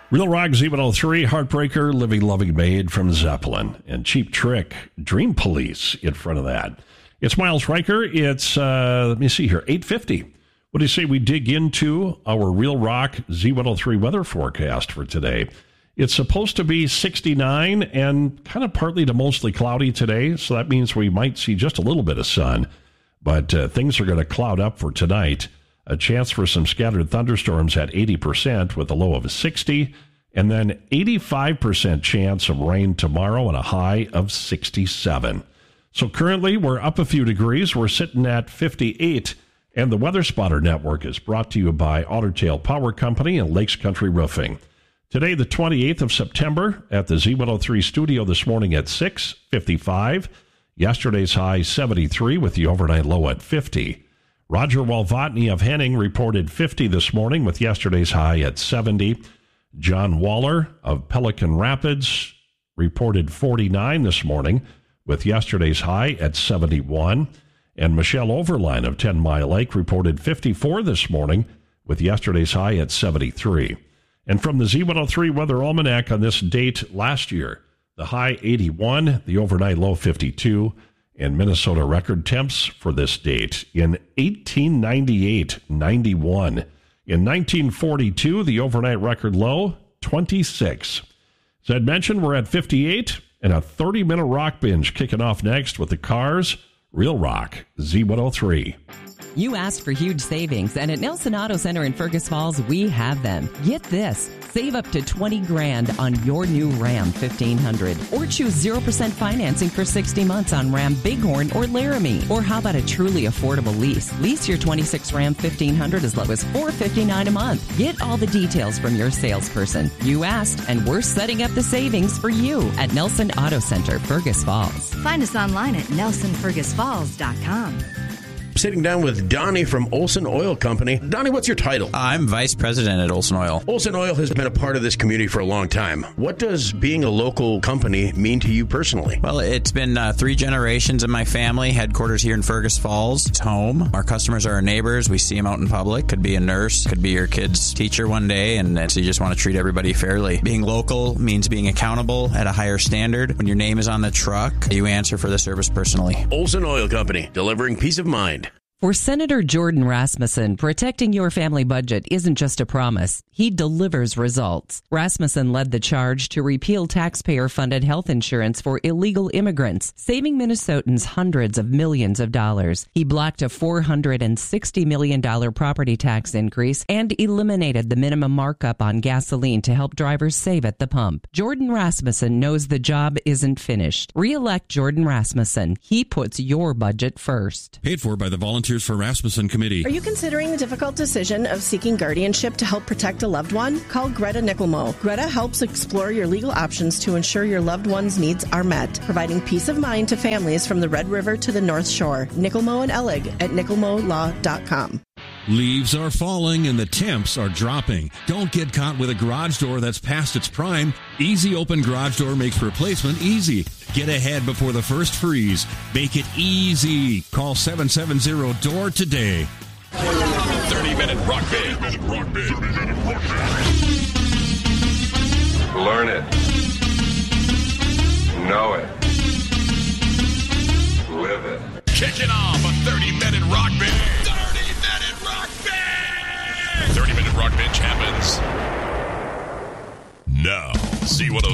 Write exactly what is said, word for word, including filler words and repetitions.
Real Rock Z one oh three, Heartbreaker, Living Loving Maid from Zeppelin, and Cheap Trick, Dream Police in front of that. It's Miles Riker. It's, uh, let me see here, eight fifty. What do you say we dig into our Real Rock Z one oh three weather forecast for today? It's supposed to be sixty-nine and kind of partly to mostly cloudy today, so that means we might see just a little bit of sun, but uh, things are going to cloud up for tonight. A chance for some scattered thunderstorms at eighty percent with a low of sixty, and then eighty-five percent chance of rain tomorrow and a high of sixty-seven. So currently we're up a few degrees. We're sitting at fifty-eight, and the Weather Spotter Network is brought to you by Otter Tail Power Company and Lakes Country Roofing. Today, the twenty-eighth of September, at the Z one oh three studio this morning at six fifty-five. Yesterday's high seventy-three with the overnight low at fifty. Roger Walvotny of Henning reported fifty this morning with yesterday's high at seventy. John Waller of Pelican Rapids reported forty-nine this morning with yesterday's high at seventy-one. And Michelle Overline of Ten Mile Lake reported fifty-four this morning with yesterday's high at seventy-three. And from the Z one oh three Weather Almanac on this date last year, the high eighty-one, the overnight low fifty-two. And Minnesota record temps for this date in eighteen ninety-eight, ninety-one. In nineteen forty-two, the overnight record low, twenty-six. As I'd mentioned, we're at fifty-eight, and a thirty-minute rock binge kicking off next with the Cars, Real Rock, Z one oh three. You asked for huge savings, and at Nelson Auto Center in Fergus Falls, we have them. Get this. Save up to twenty grand on your new Ram fifteen hundred. Or choose zero percent financing for sixty months on Ram Bighorn or Laramie. Or how about a truly affordable lease? Lease your twenty-six Ram fifteen hundred as low as four hundred fifty-nine dollars a month. Get all the details from your salesperson. You asked, and we're setting up the savings for you at Nelson Auto Center, Fergus Falls. Find us online at nelson fergus falls dot com. Sitting down with Donnie from Olson Oil Company. Donnie, what's your title? I'm Vice President at Olson Oil. Olson Oil has been a part of this community for a long time. What does being a local company mean to you personally? Well, it's been uh, three generations in my family. Headquarters here in Fergus Falls. It's home. Our customers are our neighbors. We see them out in public. Could be a nurse. Could be your kid's teacher one day. And so you just want to treat everybody fairly. Being local means being accountable at a higher standard. When your name is on the truck, you answer for the service personally. Olson Oil Company, delivering peace of mind. For Senator Jordan Rasmussen, protecting your family budget isn't just a promise. He delivers results. Rasmussen led the charge to repeal taxpayer-funded health insurance for illegal immigrants, saving Minnesotans hundreds of millions of dollars. He blocked a four hundred sixty million dollars property tax increase and eliminated the minimum markup on gasoline to help drivers save at the pump. Jordan Rasmussen knows the job isn't finished. Re-elect Jordan Rasmussen. He puts your budget first. Paid for by the Volunteers for Rasmussen Committee. Are you considering the difficult decision of seeking guardianship to help protect a loved one? Call Greta Nickelmo. Greta helps explore your legal options to ensure your loved one's needs are met, providing peace of mind to families from the Red River to the North Shore. Nickelmo and Ellig at nickelmo law dot com. Leaves are falling and the temps are dropping. Don't get caught with a garage door that's past its prime. Easy Open Garage Door makes replacement easy. Get ahead before the first freeze. Make it easy. Call seven seven zero D O O R today. thirty-minute rock band. Rock band. Learn it. Know it. Live it. Kicking off a thirty-minute rock band. thirty-minute rock band. thirty-minute rock bench happens now. Z one oh